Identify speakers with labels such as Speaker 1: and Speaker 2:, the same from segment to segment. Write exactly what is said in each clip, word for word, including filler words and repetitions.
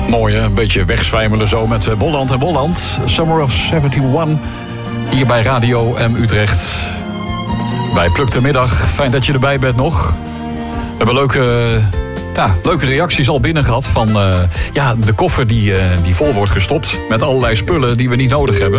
Speaker 1: Mooi, hè? Een beetje wegzwijmelen zo met uh, Bolland en Bolland. Summer of eenenzeventig, hier bij Radio M Utrecht. Bij Pluk de Middag. Fijn dat je erbij bent nog. We hebben leuke, ja, leuke reacties al binnen gehad van uh, ja, de koffer die, uh, die vol wordt gestopt. Met allerlei spullen die we niet nodig hebben.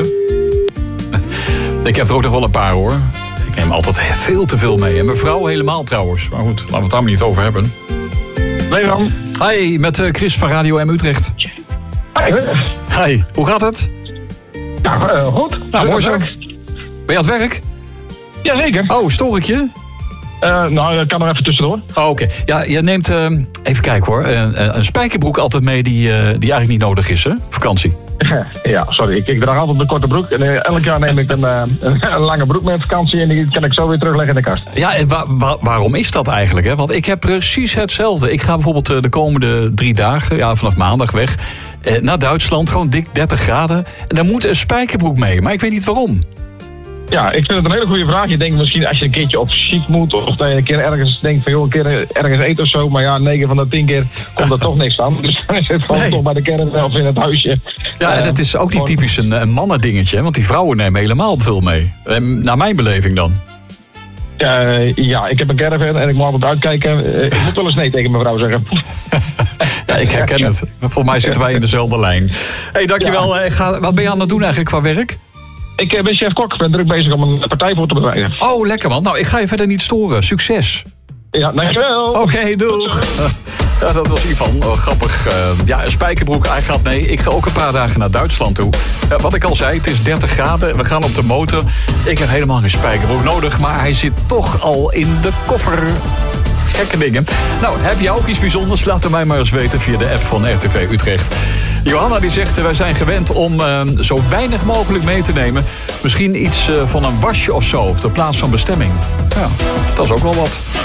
Speaker 1: Ik heb er ook nog wel een paar, hoor. Ik neem altijd veel te veel mee. En mijn vrouw helemaal trouwens. Maar goed, laten we het daar maar niet over hebben.
Speaker 2: Leon.
Speaker 1: Hi, met uh, Chris van Radio M Utrecht.
Speaker 2: Hi.
Speaker 1: Hi, hoe gaat het?
Speaker 2: Ja, uh, goed.
Speaker 1: Nou, mooi zo. Ben je aan het werk?
Speaker 2: Jazeker.
Speaker 1: Oh, stoor ik je?
Speaker 2: Uh, nou, dat kan er even tussendoor.
Speaker 1: Oh, oké. Okay. Ja, je neemt, uh, even kijken hoor, een, een spijkerbroek altijd mee die, uh, die eigenlijk niet nodig is, hè? Vakantie.
Speaker 2: Ja, sorry. Ik, ik draag altijd een korte broek. En uh, elk jaar neem ik een, uh, een, een lange broek mee op vakantie en die kan ik zo weer terugleggen in de kast. Ja,
Speaker 1: en wa- wa- waarom is dat eigenlijk, hè? Want ik heb precies hetzelfde. Ik ga bijvoorbeeld uh, de komende drie dagen, ja, vanaf maandag weg, uh, naar Duitsland, gewoon dik dertig graden. En dan moet een spijkerbroek mee, maar ik weet niet waarom.
Speaker 2: Ja, ik vind het een hele goede vraag. Je denkt misschien als je een keertje op chic moet, of dat je een keer ergens denkt van joh, een keer ergens eten of zo. Maar ja, negen van de tien keer komt er toch niks van. Dus dan is het gewoon nee. toch bij de caravan of in het huisje.
Speaker 1: Ja, en het is ook niet typisch een, een mannendingetje, want die vrouwen nemen helemaal veel mee. Naar mijn beleving dan.
Speaker 2: Uh, ja, ik heb een caravan en ik moet altijd uitkijken. Uh, ik moet wel eens nee tegen mijn vrouw zeggen.
Speaker 1: Ja, ik herken het. Volgens mij zitten wij in dezelfde lijn. Hé, hey, dankjewel. Ja. Ga, wat ben je aan het doen eigenlijk qua werk?
Speaker 2: Ik ben chef-kok. Ik ben druk bezig om een partij voor te bereiden.
Speaker 1: Oh, lekker man. Nou, ik ga je verder niet storen. Succes.
Speaker 2: Ja, dankjewel.
Speaker 1: Oké, okay, doeg. Ja, dat was Ivan. Oh, grappig. Uh, ja, een spijkerbroek. Hij gaat mee. Ik ga ook een paar dagen naar Duitsland toe. Uh, wat ik al zei, het is dertig graden. We gaan op de motor. Ik heb helemaal geen spijkerbroek nodig, maar hij zit toch al in de koffer. Gekke dingen. Nou, heb jij ook iets bijzonders? Laat het mij maar eens weten via de app van R T V Utrecht. Johanna die zegt, wij zijn gewend om uh, zo weinig mogelijk mee te nemen. Misschien iets uh, van een wasje of zo, op de plaats van bestemming. Ja, dat is ook wel wat.